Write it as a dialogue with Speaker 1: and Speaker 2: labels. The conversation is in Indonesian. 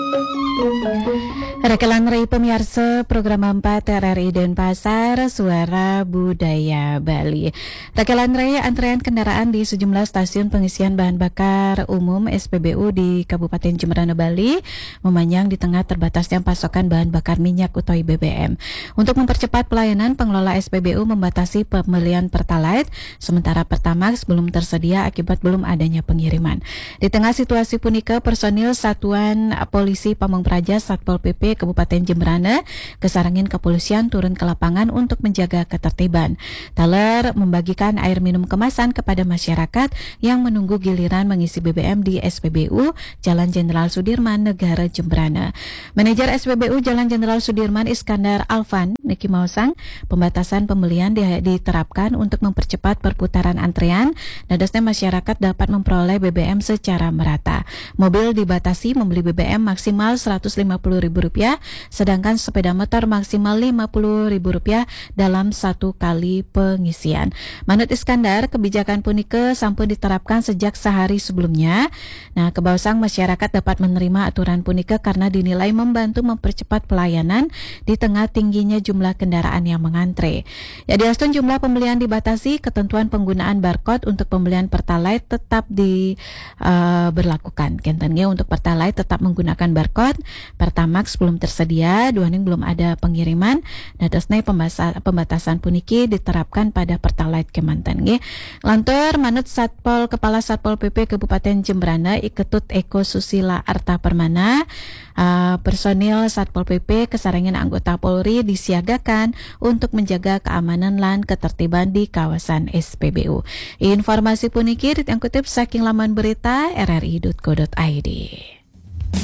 Speaker 1: Rekelan Rai pemirsa program 4 RRI Denpasar Suara Budaya Bali. Rekelan Rai antrean kendaraan di sejumlah stasiun pengisian bahan bakar umum SPBU di Kabupaten Jemberana Bali memanjang di tengah terbatasnya pasokan bahan bakar minyak atau BBM. Untuk mempercepat pelayanan, pengelola SPBU membatasi pembelian Pertalite sementara Pertamax belum tersedia akibat belum adanya pengiriman. Di tengah situasi punika, personil Satuan Polisi Pamong Praja Satpol PP Kabupaten Jemberana kesarangin kepolisian turun ke lapangan untuk menjaga ketertiban. Taler membagikan air minum kemasan kepada masyarakat yang menunggu giliran mengisi BBM di SPBU Jalan Jenderal Sudirman, Negara Jemberana. Manajer SPBU Jalan Jenderal Sudirman Iskandar Alvan Niki Mausang, pembatasan pembelian diterapkan untuk mempercepat perputaran antrean, dadasnya masyarakat dapat memperoleh BBM secara merata. Mobil dibatasi membeli BBM maksimal Rp150.000, sedangkan sepeda motor maksimal Rp50.000 dalam satu kali pengisian. Manut Iskandar, kebijakan punike sampun diterapkan sejak sehari sebelumnya. Nah, kebausang masyarakat dapat menerima aturan punike karena dinilai membantu mempercepat pelayanan di tengah tingginya jumlah kendaraan yang mengantre. Ya, diastun jumlah pembelian dibatasi, ketentuan penggunaan barcode untuk pembelian Pertalite tetap diberlakukan. Kentennya untuk Pertalite tetap menggunakan barcode, Pertamax belum tersedia, duaning belum ada pengiriman. Dadasnya pembatasan puniki diterapkan pada Pertalite kemanten nggih. Lantur manut Kepala Satpol PP Kabupaten Jemberana Iketut Eko Susila Arta Permana, personil Satpol PP kesarangan anggota Polri disiagakan untuk menjaga keamanan lan ketertiban di kawasan SPBU. Informasi puniki ditangkutip saking laman berita rri.co.id.